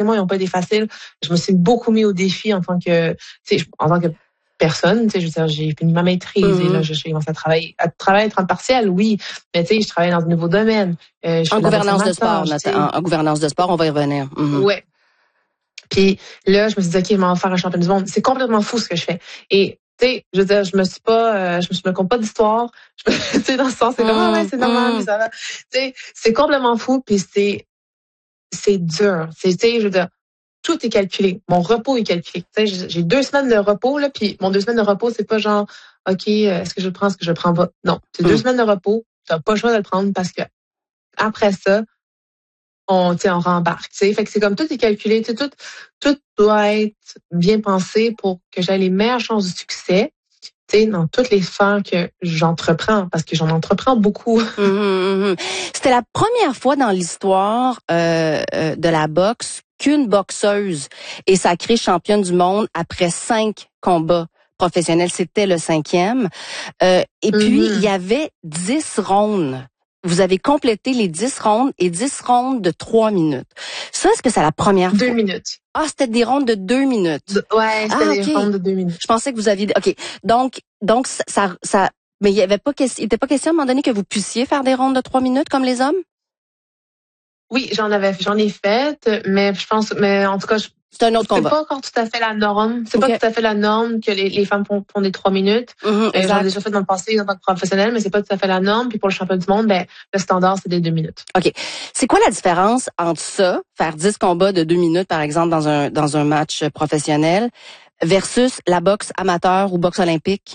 événements, ils n'ont pas été faciles. Je me suis beaucoup mis au défi en tant que personne. Tu sais, je veux dire, j'ai fini ma maîtrise et là, j'ai commencé à travailler à temps partiel, oui. Mais tu sais, je travaille dans un nouveau domaine. En gouvernance de sport, en gouvernance de sport, on va y revenir. Ouais. Puis là, je me suis dit, OK, je m'en vais faire un championnat du monde. C'est complètement fou ce que je fais. Et tu sais, je veux dire, je me compte pas d'histoire. Tu sais, dans ce sens, c'est comme, ouais, c'est normal, puis ça va. Tu sais, c'est complètement fou, puis c'est dur. Tu sais, je veux dire, tout est calculé. Mon repos est calculé. Tu sais, j'ai 2 semaines de repos, là, puis mon 2 semaines de repos, c'est pas genre, OK, est-ce que je le prends, est-ce que je le prends pas? Non, c'est 2 semaines de repos. Tu n'as pas le choix de le prendre parce que après ça, on rembarque. T'sais. Fait que c'est comme tout est calculé. Tout doit être bien pensé pour que j'aie les meilleures chances de succès. Dans toutes les sphères que j'entreprends, parce que j'en entreprends beaucoup. C'était la première fois dans l'histoire de la boxe qu'une boxeuse est sacrée championne du monde après 5 combats professionnels. C'était le 5e. Et puis, il y avait 10 rondes. Vous avez complété les 10 rondes et 10 rondes de 3 minutes. Ça, est-ce que c'est la première fois? 2 minutes. Ah, c'était des rondes de 2 minutes. Ouais, c'était des rondes de 2 minutes. Je pensais que vous aviez... OK. Donc ça mais il était pas question à un moment donné que vous puissiez faire des rondes de 3 minutes comme les hommes? Oui, j'en ai fait, mais en tout cas, c'est un autre combat. C'est pas encore tout à fait la norme. C'est pas tout à fait la norme que les femmes font des 3 minutes. J'en ai déjà fait dans le passé en tant que professionnelle, mais c'est pas tout à fait la norme. Puis pour le championnat du monde, le standard, c'est des 2 minutes. OK. C'est quoi la différence entre ça, faire 10 combats de 2 minutes, par exemple, dans un match professionnel, versus la boxe amateur ou boxe olympique?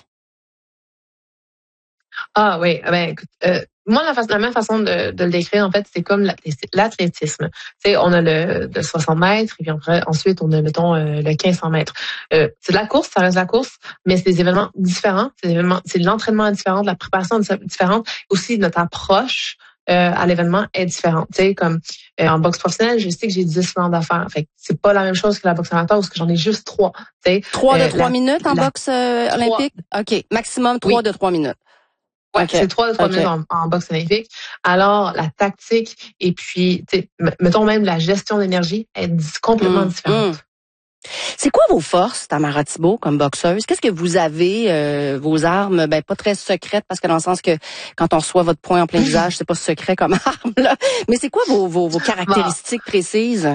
Ah oui, écoute, moi la même façon de le décrire en fait, c'est comme l'athlétisme. Tu sais, on a le 60 mètres et puis ensuite on a mettons le 1500 mètres. C'est de la course, ça reste de la course, mais c'est des événements différents. C'est de l'entraînement différent, de la préparation différente, aussi notre approche à l'événement est différente. Tu sais, comme en boxe professionnelle, je sais que j'ai 10 rounds d'affaires. Fait que c'est pas la même chose que la boxe amateur parce que j'en ai juste 3. Tu sais, 3 de 3 minutes en boxe olympique? OK, maximum 3 de 3 minutes. Ouais, okay. C'est 3 de 3 minutes en boxe olympique. Alors, la tactique et puis, mettons même la gestion d'énergie est complètement différente. C'est quoi vos forces, Tamara Thibault, comme boxeuse? Qu'est-ce que vous avez, vos armes? Pas très secrètes, parce que dans le sens que quand on reçoit votre poing en plein visage, c'est pas secret comme arme, là. Mais c'est quoi vos caractéristiques précises?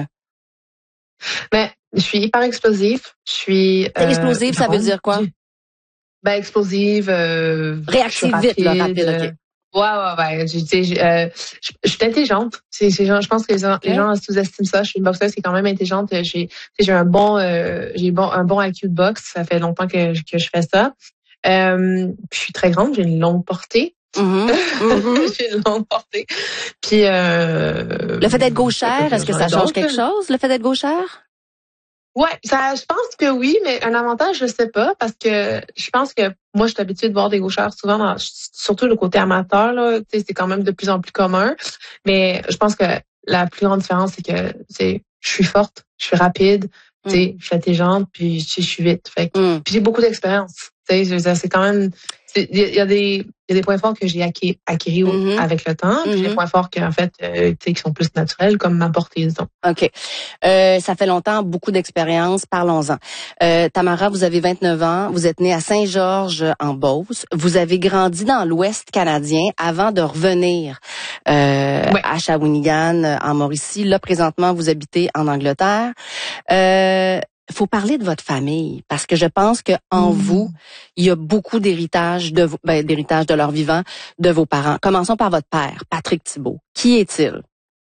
Je suis hyper explosive. Explosive, ça veut dire quoi? Explosive, réactive vite, là, rapide, OK. Ouais. Je suis intelligente. Je pense que les gens sous-estiment ça. Je suis une boxeuse qui est quand même intelligente. J'ai un bon IQ de boxe. Ça fait longtemps que je fais ça. Puis je suis très grande. J'ai une longue portée. J'ai une longue portée. Puis le fait d'être gauchère, est-ce que ça change quelque chose, le fait d'être gauchère? Ouais, je pense que oui, mais un avantage, je sais pas, parce que je pense que moi, je suis habituée de voir des gauchères souvent, surtout le côté amateur, là, tu sais, c'est quand même de plus en plus commun. Mais je pense que la plus grande différence, c'est que, je suis forte, je suis rapide, tu sais, je suis intelligente, puis je suis vite. Fait que, puis j'ai beaucoup d'expérience. Tu sais, c'est quand même, il y a des points forts que j'ai acquis avec le temps, puis des points forts qui sont plus naturels, comme ma portée, disons. OK. Ça fait longtemps, beaucoup d'expérience. Parlons-en. Tamara, vous avez 29 ans. Vous êtes née à Saint-Georges, en Beauce. Vous avez grandi dans l'Ouest canadien avant de revenir à Shawinigan, en Mauricie. Là, présentement, vous habitez en Angleterre. Faut parler de votre famille, parce que je pense que en vous, il y a beaucoup d'héritage d'héritage de leur vivant de vos parents. Commençons par votre père, Patrick Thibault. Qui est-il?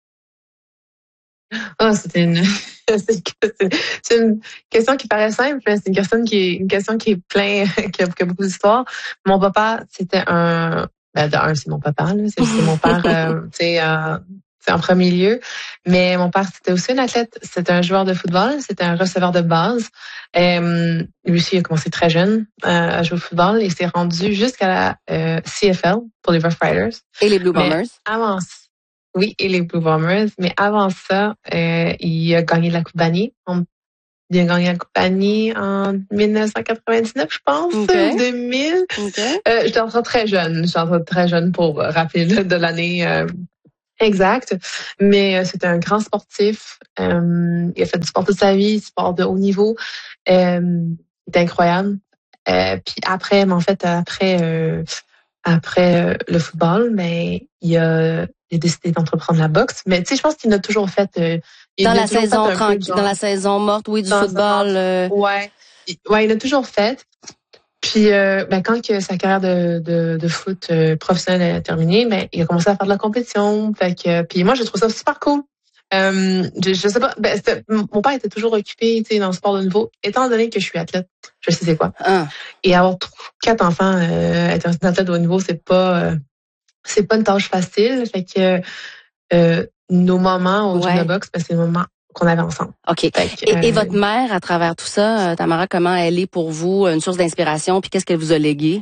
C'est une question qui paraît simple, mais c'est une question qui est plein, qui a beaucoup d'histoire. Mon papa, c'était c'est mon papa, là, c'est mon père, en premier lieu. Mais mon père, c'était aussi un athlète. C'était un joueur de football. C'était un receveur de base. Lui aussi, il a commencé très jeune à jouer au football. Il s'est rendu jusqu'à la CFL pour les Rough Riders. Et les Blue Bombers. Oui, et les Blue Bombers. Mais avant ça, il a gagné la Coupe Bannier. Il a gagné la Coupe Bannier en 1999, je pense, ou 2000. J'étais encore très jeune. J'étais encore très jeune pour rappeler de l'année. Exact. Mais c'est un grand sportif. Il a fait du sport toute sa vie, sport de haut niveau. Il est incroyable. Puis après, mais en fait, après le football, mais il a décidé d'entreprendre la boxe. Mais tu sais, je pense qu'il a toujours fait. Il Dans a la toujours fait saison un peu tranquille, dans la saison morte, oui, du football. Ouais. Ouais, il a toujours fait. Puis quand que sa carrière de foot professionnelle a terminé, il a commencé à faire de la compétition. Fait que puis moi, je trouve ça super cool. Je sais pas, mon père était toujours occupé, tu sais, dans le sport de niveau. Étant donné que je suis athlète, je sais c'est quoi. Ah. Et avoir 4 enfants, être un athlète de haut niveau, c'est pas une tâche facile. Fait que nos moments au gym de boxe, c'est les moments qu'on avait ensemble. OK. Et votre mère, à travers tout ça, Tamara, comment elle est pour vous une source d'inspiration? Puis qu'est-ce qu'elle vous a légué?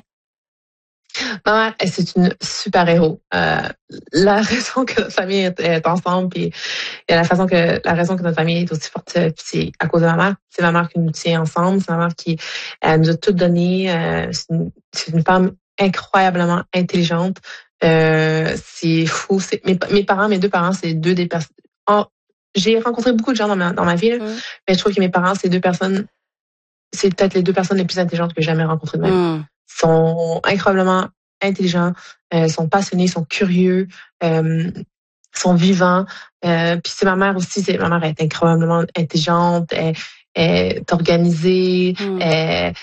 Ma mère, c'est une super héros. La raison que notre famille est ensemble, puis la raison que notre famille est aussi forte, c'est à cause de ma mère. C'est ma mère qui nous tient ensemble. C'est ma mère qui nous a tout donné. C'est une femme incroyablement intelligente. C'est fou. Mes parents, mes deux parents, c'est deux des personnes. J'ai rencontré beaucoup de gens dans ma vie, mais je trouve que mes parents, c'est deux personnes. C'est peut-être les deux personnes les plus intelligentes que j'ai jamais rencontrées de ma vie. Sont incroyablement intelligents, sont passionnés, sont curieux, sont vivants. Puis c'est ma mère aussi. Ma mère est incroyablement intelligente, elle est organisée, elle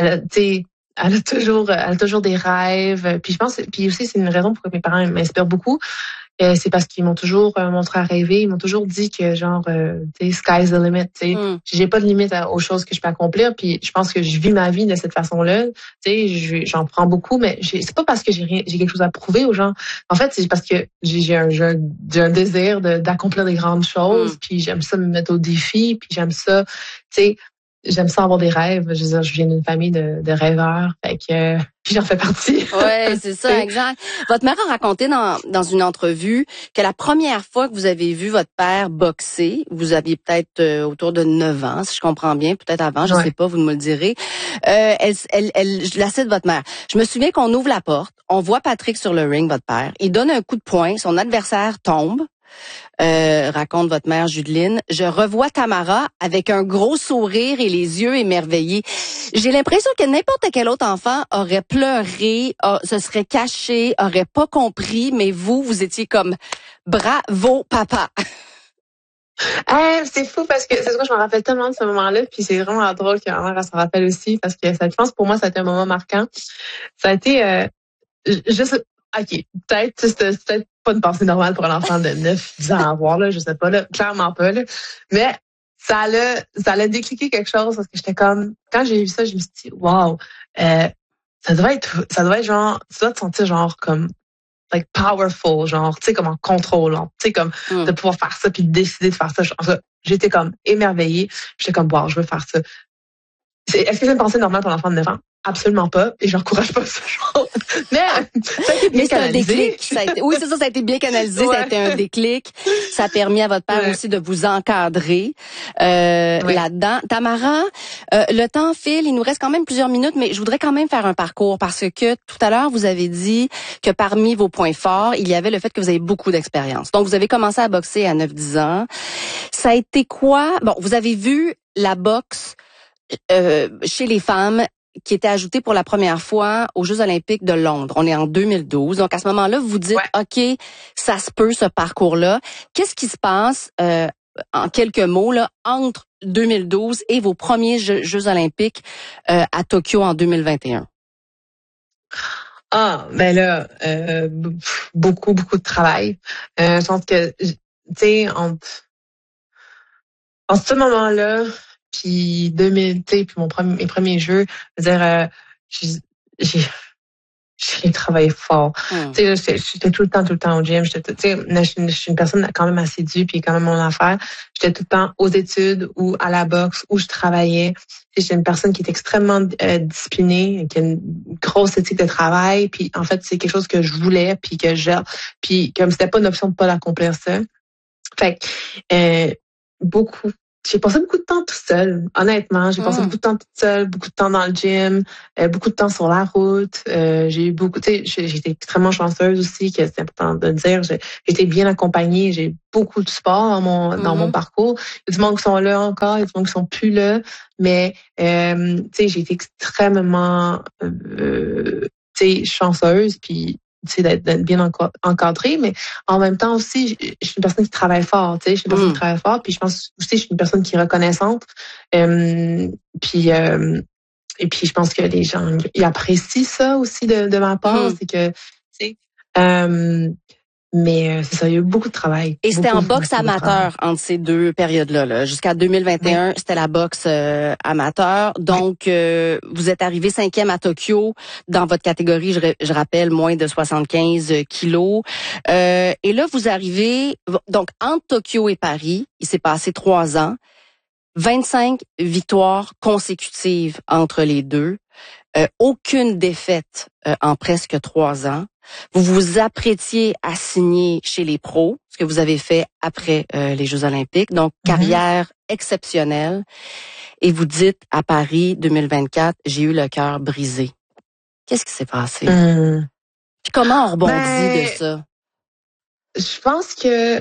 a toujours des rêves. Puis je pense, puis aussi c'est une raison pourquoi mes parents m'inspirent beaucoup. C'est parce qu'ils m'ont toujours montré à rêver. Ils m'ont toujours dit que genre, tu sais, sky's the limit. Tu sais, j'ai pas de limite aux choses que je peux accomplir. Puis je pense que je vis ma vie de cette façon-là. Tu sais, j'en prends beaucoup, mais c'est pas parce que j'ai quelque chose à prouver aux gens. En fait, c'est parce que j'ai un désir d'accomplir des grandes choses. Puis j'aime ça me mettre au défi. Puis j'aime ça, tu sais. J'aime ça avoir des rêves. Je veux dire, je viens d'une famille de rêveurs. Fait que puis j'en fais partie. Oui, c'est ça, exact. Votre mère a raconté dans une entrevue que la première fois que vous avez vu votre père boxer, vous aviez peut-être autour de 9 ans, si je comprends bien, peut-être avant, je sais pas, vous me le direz. Je la cite votre mère. Je me souviens qu'on ouvre la porte, on voit Patrick sur le ring, votre père. Il donne un coup de poing, son adversaire tombe. Raconte votre mère Judeline. Je revois Tamara avec un gros sourire et les yeux émerveillés. J'ai l'impression que n'importe quel autre enfant aurait pleuré, se serait caché, aurait pas compris, mais vous étiez comme bravo papa. C'est fou parce que c'est ce que je me rappelle tellement de ce moment-là, puis c'est vraiment drôle que ma mère elle s'en rappelle aussi parce que je pense pour moi ça a été un moment marquant. Ça a été juste OK, c'est peut-être pas une pensée normale pour un enfant de 9-10 ans à avoir, là, je sais pas, là, clairement pas, là. Mais ça l'a décliqué quelque chose parce que j'étais comme, quand j'ai vu ça, je me suis dit, wow, ça doit être genre, tu dois te sentir genre comme, like powerful, genre, tu sais, comme en contrôle, tu sais, comme de pouvoir faire ça puis de décider de faire ça. J'étais comme émerveillée. J'étais comme, wow, je veux faire ça. Est-ce que c'est une pensée normale pour l'enfant de 9 ans? Absolument pas. Et j'encourage pas ce genre. Mais ça a été bien canalisé. Un déclic. Oui, c'est ça, ça a été bien canalisé. Ça a été un déclic. Ça a permis à votre père aussi de vous encadrer là-dedans. Tamara, le temps file. Il nous reste quand même plusieurs minutes, mais je voudrais quand même faire un parcours parce que tout à l'heure, vous avez dit que parmi vos points forts, il y avait le fait que vous avez beaucoup d'expérience. Donc, vous avez commencé à boxer à 9-10 ans. Ça a été quoi? Bon, vous avez vu la boxe chez les femmes qui était ajoutée pour la première fois aux Jeux olympiques de Londres. On est en 2012. Donc, à ce moment-là, vous dites, OK, ça se peut, ce parcours-là. Qu'est-ce qui se passe, en quelques mots, là, entre 2012 et vos premiers Jeux olympiques à Tokyo en 2021? Ben là, beaucoup de travail. Je pense que, tu sais, en ce moment-là, puis 2000, tu sais, puis mes premiers jeux, je veux dire, j'ai travaillé fort. Tu sais, j'étais tout le temps au gym. Tu sais, je suis une personne quand même assidue, puis quand même mon affaire. J'étais tout le temps aux études ou à la boxe où je travaillais. Tu sais, j'étais une personne qui est extrêmement disciplinée, qui a une grosse éthique de travail. Puis en fait, c'est quelque chose que je voulais, puis comme c'était pas une option de pas l'accomplir ça. Fait que beaucoup j'ai passé beaucoup de temps toute seule. Honnêtement, j'ai passé beaucoup de temps toute seule, beaucoup de temps dans le gym, beaucoup de temps sur la route. J'ai eu beaucoup, tu sais, j'ai été extrêmement chanceuse aussi, que c'est important de le dire. J'ai été bien accompagnée. J'ai beaucoup de support dans mon parcours. Il y a du monde qui sont là encore, il y a du monde qui sont plus là. Mais tu sais, j'ai été extrêmement tu sais, chanceuse. Puis d'être bien encadrée, mais en même temps aussi, je suis une personne qui travaille fort, tu sais, je suis une personne qui travaille fort, puis je pense aussi je suis une personne qui est reconnaissante, puis et puis je pense que les gens ils apprécient ça aussi de ma part, c'est que tu sais, mais c'est ça, il y a eu beaucoup de travail. Et c'était en boxe amateur entre ces deux périodes-là. Là. Jusqu'à 2021, c'était la boxe amateur. Donc, vous êtes arrivé 5e à Tokyo dans votre catégorie, je rappelle, moins de 75 kilos. Et là, vous arrivez, donc entre Tokyo et Paris, il s'est passé 3 ans, 25 victoires consécutives entre les deux. Aucune défaite en presque 3 ans. Vous vous apprêtiez à signer chez les pros, ce que vous avez fait après les Jeux olympiques. Donc, carrière exceptionnelle. Et vous dites à Paris 2024, j'ai eu le cœur brisé. Qu'est-ce qui s'est passé? Puis comment on rebondit de ça? Je pense que,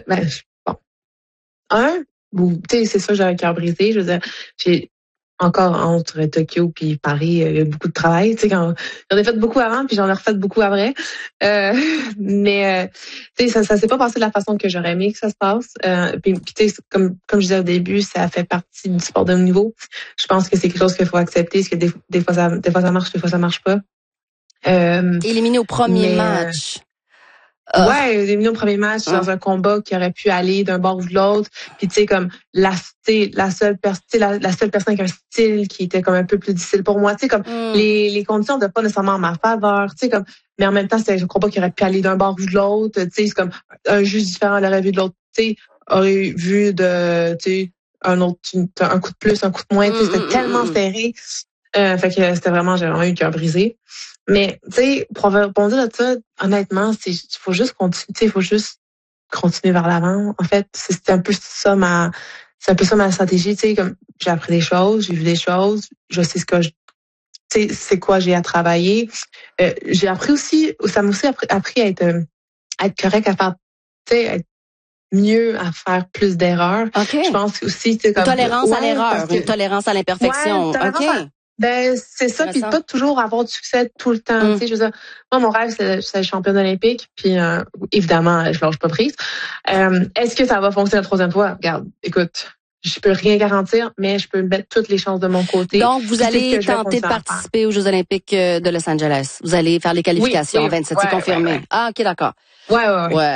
bon, tu sais, c'est ça, j'ai le cœur brisé. Je veux dire, j'ai encore entre Tokyo puis Paris, il y a beaucoup de travail. Tu sais, j'en ai fait beaucoup avant, puis j'en ai refait beaucoup après. Mais tu sais, ça s'est pas passé de la façon que j'aurais aimé que ça se passe. Puis tu sais, comme je disais au début, ça fait partie du sport de haut niveau. Je pense que c'est quelque chose qu'il faut accepter, parce que des fois ça marche, des fois ça marche pas. Éliminé au premier match. Ouais, éliminé au premier match dans un combat qui aurait pu aller d'un bord ou de l'autre. Puis tu sais, comme la seule personne avec un style qui était comme un peu plus difficile pour moi. Tu sais, comme les conditions de pas nécessairement en ma faveur. Tu sais, comme, mais en même temps, c'était un combat qui aurait pu aller d'un bord ou de l'autre. Tu sais, c'est comme un juge différent l'aurait vu de l'autre. Tu sais, aurait vu de, tu sais, un coup de plus, un coup de moins. Tu sais, c'était tellement serré. Fait que j'ai vraiment eu le cœur brisé. Mais, tu sais, pour répondre à ça, honnêtement, faut juste continuer, tu sais, faut juste continuer vers l'avant. En fait, c'est un peu ça ma stratégie, tu sais, comme j'ai appris des choses, j'ai vu des choses, je sais tu sais, c'est quoi j'ai à travailler. J'ai appris aussi, ça m'a aussi appris à être correct, à faire, tu sais, être mieux, à faire plus d'erreurs. Okay. Je pense aussi, tu sais, comme. Une tolérance à l'erreur, une tolérance à l'imperfection. OK. Ben, c'est ça, puis pas toujours avoir du succès tout le temps. Tu sais, je veux dire, moi, mon rêve, c'est être championne olympique, puis évidemment, je lâche pas prise. Est-ce que ça va fonctionner la 3e fois? Regarde, écoute, je peux rien garantir, mais je peux mettre toutes les chances de mon côté. Donc, vous allez tenter de participer aux Jeux olympiques de Los Angeles. Vous allez faire les qualifications. 27, c'est confirmé. Ouais. Ah, OK, d'accord. Ouais.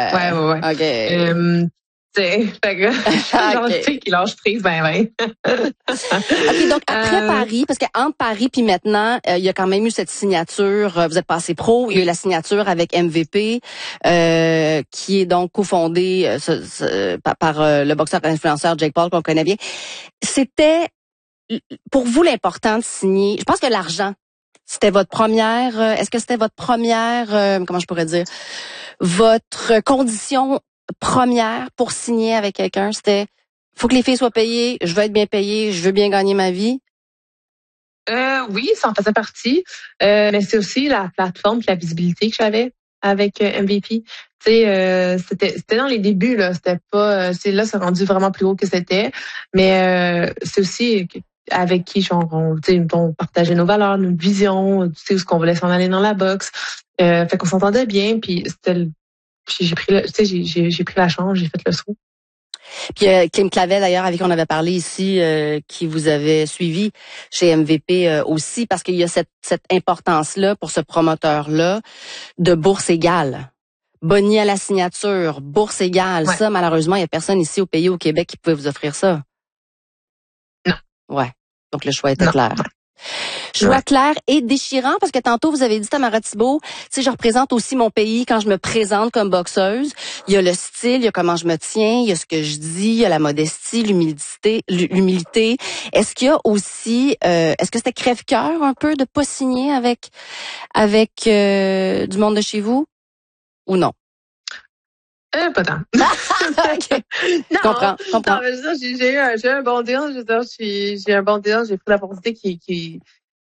OK. Fait que j'en sais qu'il lâche prise, OK, donc après Paris, parce qu'entre Paris puis maintenant, il y a quand même eu cette signature, vous êtes passé pro, il y a eu la signature avec MVP, qui est donc cofondé par le boxeur influenceur Jake Paul qu'on connaît bien. C'était, pour vous, l'important de signer, je pense que l'argent, c'était votre première, est-ce que c'était votre première, comment je pourrais dire, votre condition première pour signer avec quelqu'un, c'était faut que les filles soient payées, je veux être bien payée, je veux bien gagner ma vie? Oui, ça en faisait partie. Mais c'est aussi la plateforme et la visibilité que j'avais avec MVP. Tu sais, c'était dans les débuts, là. C'était pas. Là, c'est rendu vraiment plus haut que c'était. Mais c'est aussi avec qui on partageait nos valeurs, nos visions, tu sais, où ce qu'on voulait s'en aller dans la boxe. Fait qu'on s'entendait bien, puis j'ai pris la chance, j'ai fait le saut. Puis Kim Clavel, d'ailleurs, avec qui on avait parlé ici, qui vous avait suivi chez MVP aussi, parce qu'il y a cette importance-là pour ce promoteur-là de bourse égale. Boni à la signature, bourse égale. Ouais. Ça, malheureusement, il y a personne ici au pays, au Québec, qui pouvait vous offrir ça. Non. Ouais. Donc, le choix était clair. Choix clair et déchirant, parce que tantôt, vous avez dit, Tamara Thibault, tu sais, je représente aussi mon pays quand je me présente comme boxeuse. Il y a le style, il y a comment je me tiens, il y a ce que je dis, il y a la modestie, l'humilité. Est-ce qu'il y a aussi, est-ce que c'était crève-cœur un peu de pas signer avec du monde de chez vous ou non? Pas tant. Okay. Non, Comprends. non, mais je veux dire, j'ai un bon deal. Je veux dire, j'ai un bon deal. J'ai pris l'opportunité qui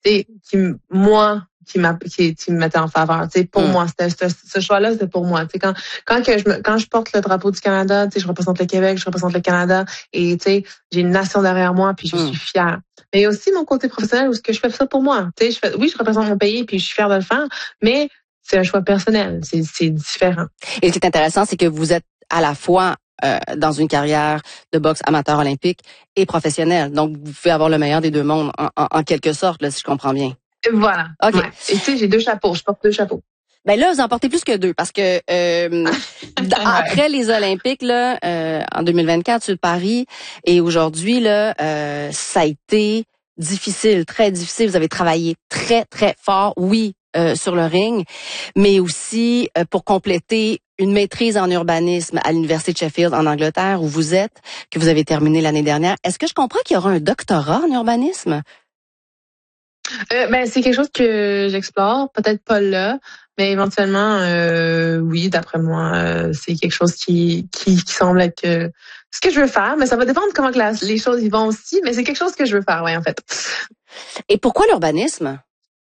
me mettait en faveur. Tu sais, pour moi, ce choix-là, c'était pour moi. Tu sais, quand je porte le drapeau du Canada, tu sais, je représente le Québec, je représente le Canada, et tu sais, j'ai une nation derrière moi, puis je suis fière. Mais aussi mon côté professionnel, où ce que je fais ça pour moi. Tu sais, oui, je représente mon pays, puis je suis fière de le faire, mais c'est un choix personnel. C'est différent. Et ce qui est intéressant, c'est que vous êtes à la fois dans une carrière de boxe amateur olympique et professionnelle. Donc, vous pouvez avoir le meilleur des deux mondes, en quelque sorte, là, si je comprends bien. Voilà. OK. Ouais. Et tu sais, j'ai 2 chapeaux. Je porte 2 chapeaux. Ben là, vous en portez plus que 2 parce que après les Olympiques là, en 2024 sur Paris et aujourd'hui là, ça a été difficile, très difficile. Vous avez travaillé très très fort, oui, sur le ring, mais aussi pour compléter une maîtrise en urbanisme à l'Université de Sheffield en Angleterre où vous êtes, que vous avez terminé l'année dernière. Est-ce que je comprends qu'il y aura un doctorat en urbanisme? Ben c'est quelque chose que j'explore, peut-être pas là, mais éventuellement oui, d'après moi, c'est quelque chose qui semble être ce que je veux faire, mais ça va dépendre comment que les choses y vont aussi, mais c'est quelque chose que je veux faire, ouais, en fait. Et pourquoi l'urbanisme?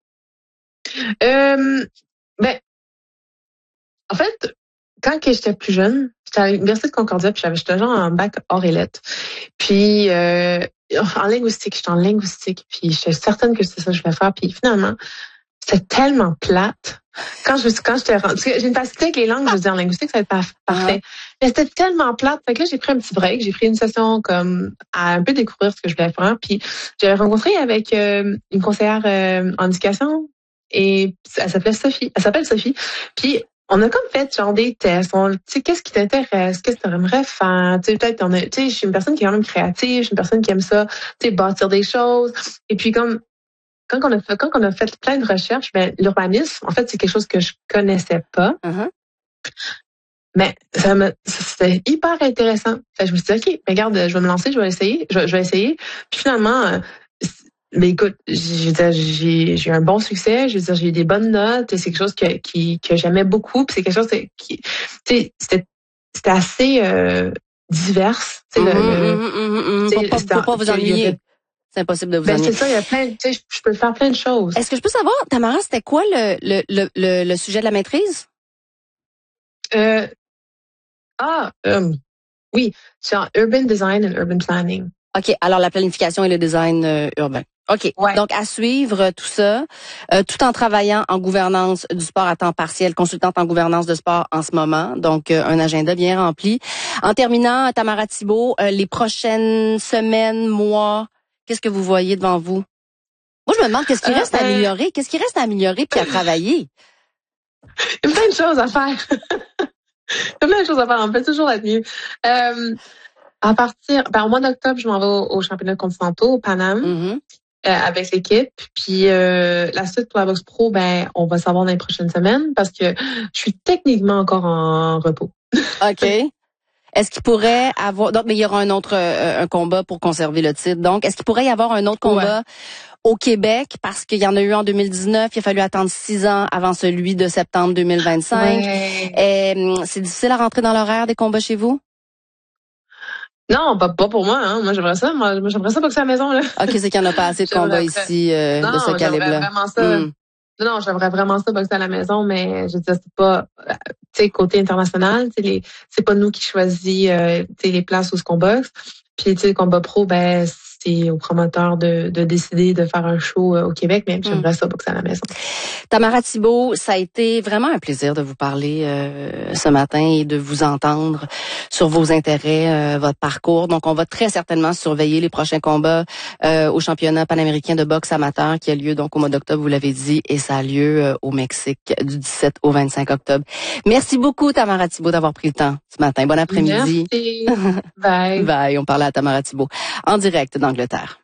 Ben en fait, quand que j'étais plus jeune, j'étais à l'Université de Concordia, puis j'étais genre en bac hors et lettres. Puis en linguistique, j'étais en linguistique, puis j'étais certaine que c'est ça que je voulais faire. Puis finalement, c'était tellement plate. Quand j'étais parce que j'ai une facilité avec les langues, je veux dire en linguistique, ça va être parfait. Mais c'était tellement plate. Fait que là, j'ai pris un petit break, j'ai pris une session comme à un peu découvrir ce que je voulais faire. Puis j'avais rencontré avec une conseillère en éducation et elle s'appelle Sophie. Puis on a comme fait genre des tests. Tu sais, qu'est-ce qui t'intéresse? Qu'est-ce que tu aimerais faire? Tu sais, peut-être tu sais, je suis une personne qui est quand même créative, je suis une personne qui aime ça, tu sais, bâtir des choses. Et puis comme quand on a fait plein de recherches, ben l'urbanisme, en fait, c'est quelque chose que je connaissais pas. Mais c'était hyper intéressant. Fait que je me suis dit, OK, regarde, je vais me lancer, je vais essayer. Je vais essayer. Puis finalement, mais écoute, j'ai eu un bon succès. Je veux dire, j'ai eu des bonnes notes. Et c'est quelque chose que j'aimais beaucoup. Puis c'est quelque chose qui, tu sais, c'était assez divers. Tu sais, Faut pas vous ennuyer. C'est impossible de vous ennuyer. C'est ça, il y a plein, tu sais, je peux faire plein de choses. Est-ce que je peux savoir, Tamara, c'était quoi le sujet de la maîtrise? Oui, c'est en urban design and urban planning. OK, alors la planification et le design urbain. OK, ouais. Donc à suivre tout ça, tout en travaillant en gouvernance du sport à temps partiel, consultante en gouvernance de sport en ce moment, donc un agenda bien rempli. En terminant, Tamara Thibault, les prochaines semaines, mois, qu'est-ce que vous voyez devant vous? Moi, je me demande qu'est-ce qui reste à améliorer, puis à travailler. Il y a plein de choses à faire. Il y a plein de choses à faire, on peut toujours être mieux. Au mois d'octobre, je m'en vais au championnat continentaux, au Paname, avec l'équipe. Puis la suite pour la boxe pro, ben, on va savoir dans les prochaines semaines parce que je suis techniquement encore en repos. OK. Est-ce qu'il pourrait avoir... Donc, mais il y aura un autre un combat pour conserver le titre. Donc, est-ce qu'il pourrait y avoir un autre combat au Québec? Parce qu'il y en a eu en 2019. Il a fallu attendre 6 ans avant celui de septembre 2025. C'est difficile à rentrer dans l'horaire des combats chez vous? Non, pas pour moi. Hein. Moi, j'aimerais ça boxer à la maison. Là. OK, c'est qu'il n'y en a pas assez de combats ici de ce calibre-là. Non, j'aimerais vraiment ça boxer à la maison, mais je veux dire, c'est pas, tu sais, côté international, c'est pas nous qui choisit, les places où ce qu'on boxe. Puis, tu sais, le combat pro, ben, c'est au promoteur de décider de faire un show au Québec, mais j'aimerais ça boxer à la maison. Tamara Thibault, ça a été vraiment un plaisir de vous parler ce matin et de vous entendre sur vos intérêts, votre parcours. Donc, on va très certainement surveiller les prochains combats au championnat panaméricain de boxe amateur qui a lieu donc au mois d'octobre, vous l'avez dit, et ça a lieu au Mexique du 17 au 25 octobre. Merci beaucoup, Tamara Thibault, d'avoir pris le temps ce matin. Bon après-midi. Merci. Bye. Bye. On parlait à Tamara Thibault en direct d'Angleterre.